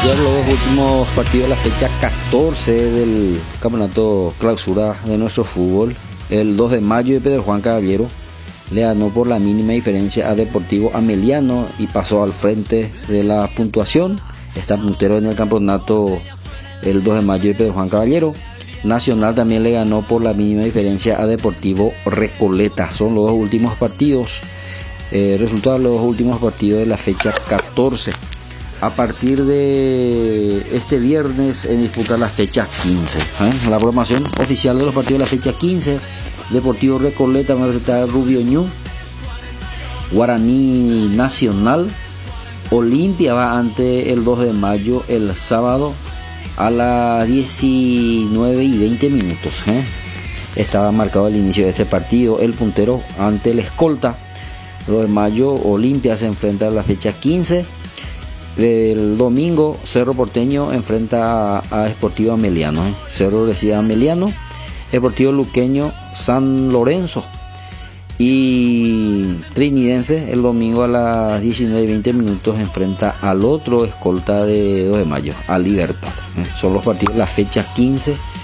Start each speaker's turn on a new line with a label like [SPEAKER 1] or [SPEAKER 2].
[SPEAKER 1] ayer los dos últimos partidos de la fecha 14 del campeonato clausura de nuestro fútbol. El 2 de mayo de Pedro Juan Caballero le ganó por la mínima diferencia a Deportivo Ameliano y pasó al frente de la puntuación. Está puntero en el campeonato el 2 de mayo de Pedro Juan Caballero. Nacional también le ganó por la mínima diferencia a Deportivo Recoleta. Son los dos últimos partidos. Resultados de los dos últimos partidos de la fecha 14. A partir de este viernes en disputa la fecha 15. La programación oficial de los partidos de la fecha 15. Deportivo Recoleta va a enfrentar a Rubio Ñu. Guaraní Nacional. Olimpia va ante el 2 de mayo el sábado a las 19:20. Estaba marcado el inicio de este partido. El puntero ante el escolta. 2 de mayo Olimpia se enfrenta a la fecha 15. El domingo Cerro Porteño enfrenta a Sportivo Ameliano. Cerro recibe a Ameliano. Sportivo Luqueño San Lorenzo. Y Trinidense el domingo a las 19:20 enfrenta al otro escolta de 2 de mayo, a Libertad. Son los partidos de la fecha 15